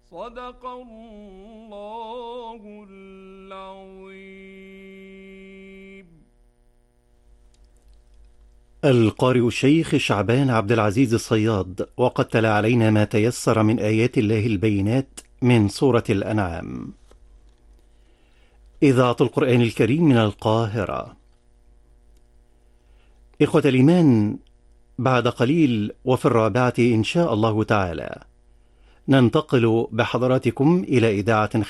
صدق الله العظيم. القارئ الشيخ شعبان عبد العزيز الصياد، وقد تلا علينا ما تيسر من آيات الله البينات من سورة الأنعام. إذاعة القرآن الكريم من القاهرة. إخوة الإيمان، بعد قليل وفي 4 إن شاء الله تعالى ننتقل بحضراتكم إلى إذاعة